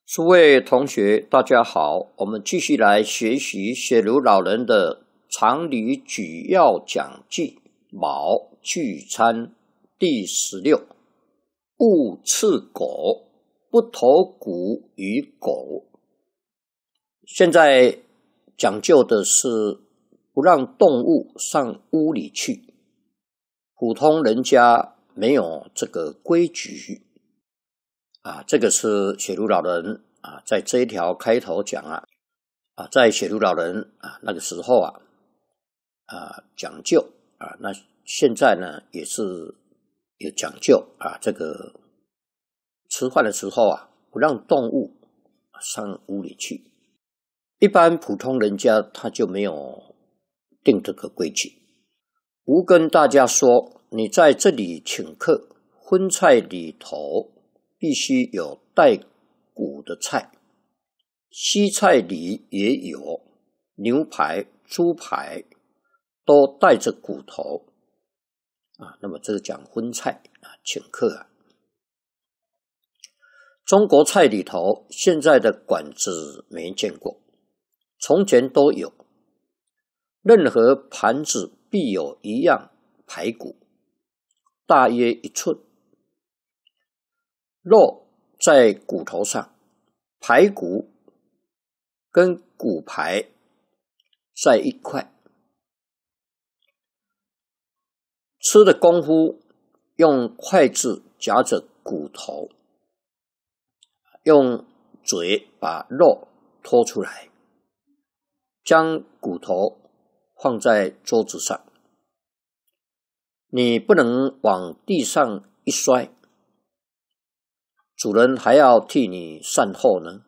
诸位同学，大家好，我们继续来学习雪茹老人的常理举要讲记卯聚餐第16。勿刺狗，不投骨于狗。现在讲究的是不让动物上屋里去，普通人家没有这个规矩。这个是雪茹老人在这一条开头讲在雪茹老人那个时候讲究那现在呢也是有讲究这个吃饭的时候不让动物上屋里去。一般普通人家他就没有定这个规矩。吾跟大家说，你在这里请客，荤菜里头必须有带骨的菜，西菜里也有，牛排、猪排都带着骨头那么这个讲荤菜请客中国菜里头现在的馆子没见过，从前都有，任何盘子必有一样排骨，大约1寸，肉在骨头上，排骨跟骨排在一块，吃的功夫用筷子夹着骨头，用嘴把肉拖出来，将骨头放在桌子上，你不能往地上一摔，主人还要替你善后呢。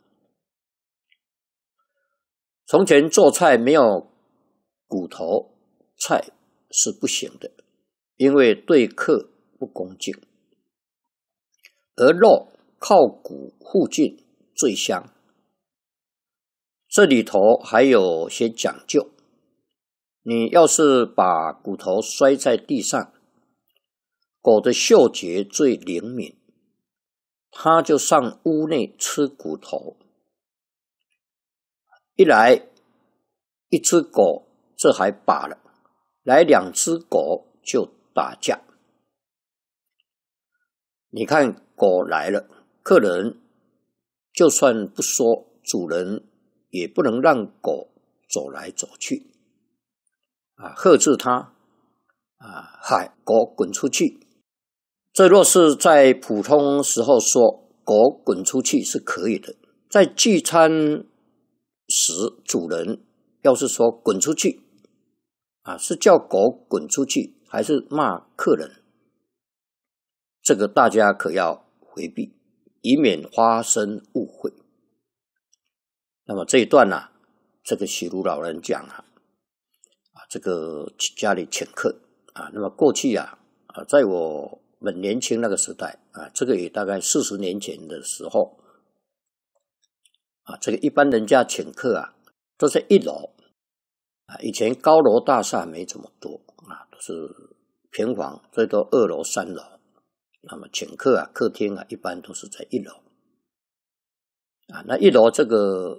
从前做菜没有骨头菜是不行的，因为对客不恭敬，而肉靠骨附近最香。这里头还有些讲究，你要是把骨头摔在地上，狗的嗅觉最灵敏，他就上屋内吃骨头。一来一只狗这还罢了，来2只狗就打架。你看狗来了，客人就算不说，主人也不能让狗走来走去喝止他嗨，狗滚出去。这若是在普通时候说狗滚出去是可以的，在聚餐时主人要是说滚出去是叫狗滚出去还是骂客人，这个大家可要回避，以免发生误会。那么这一段这个雪茹老人讲这个家里请客那么过去在我们年轻那个时代这个也大概40年前的时候这个一般人家请客都在1楼以前高楼大厦没这么多都是平房，最多2楼3楼。那么请客客厅一般都是在1楼那1楼这个